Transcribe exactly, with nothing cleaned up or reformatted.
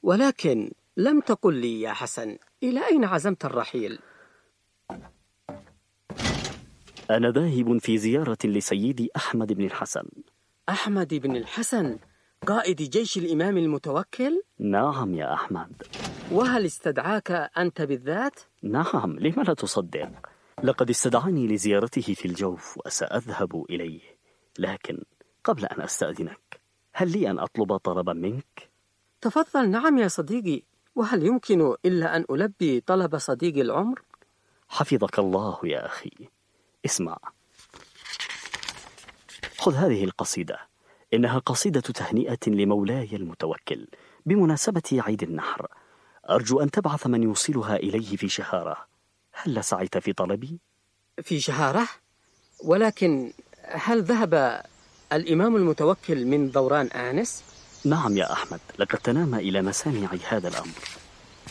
ولكن لم تقل لي يا حسن، إلى أين عزمت الرحيل؟ أنا ذاهب في زيارة لسيدي أحمد بن الحسن. أحمد بن الحسن قائد جيش الإمام المتوكل؟ نعم يا أحمد. وهل استدعاك أنت بالذات؟ نعم، لم لا تصدق؟ لقد استدعاني لزيارته في الجوف وسأذهب إليه، لكن قبل أن أستأذنك هل لي أن أطلب طلبا منك؟ تفضل. نعم يا صديقي، وهل يمكن إلا أن ألبي طلب صديق العمر؟ حفظك الله يا أخي. اسمع، خذ هذه القصيدة، إنها قصيدة تهنئة لمولاي المتوكل بمناسبة عيد النحر. أرجو أن تبعث من يوصلها إليه في شهارة. هل سعيت في طلبي؟ في شهارة؟ ولكن هل ذهب الإمام المتوكل من دوران آنس؟ نعم يا أحمد، لقد تنام إلى مسامع هذا الأمر.